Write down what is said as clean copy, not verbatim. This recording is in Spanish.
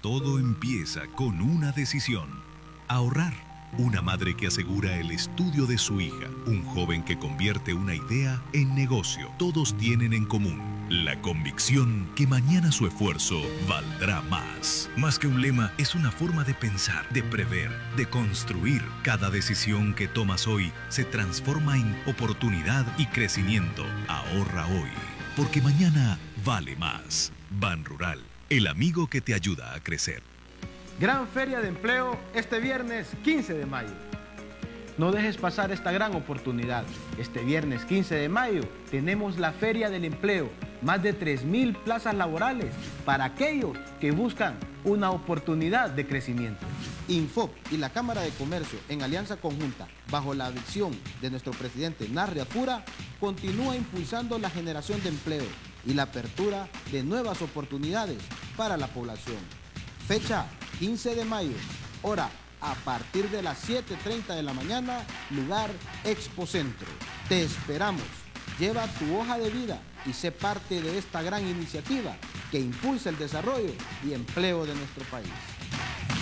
Todo empieza con una decisión: ahorrar. Una madre que asegura el estudio de su hija. Un joven que convierte una idea en negocio. Todos tienen en común la convicción que mañana su esfuerzo valdrá más. Más que un lema, es una forma de pensar, de prever, de construir. Cada decisión que tomas hoy se transforma en oportunidad y crecimiento. Ahorra hoy, porque mañana vale más. Ban Rural, el amigo que te ayuda a crecer. Gran Feria de Empleo este viernes 15 de mayo. No dejes pasar esta gran oportunidad. Este viernes 15 de mayo tenemos la Feria del Empleo. Más de 3,000 plazas laborales para aquellos que buscan una oportunidad de crecimiento. Infop y la Cámara de Comercio, en alianza conjunta, bajo la visión de nuestro presidente Narri Afura, continúa impulsando la generación de empleo y la apertura de nuevas oportunidades para la población. Fecha 15 de mayo, hora a partir de las 7:30 de la mañana, lugar Expo Centro. Te esperamos. Lleva tu hoja de vida y sé parte de esta gran iniciativa que impulsa el desarrollo y empleo de nuestro país.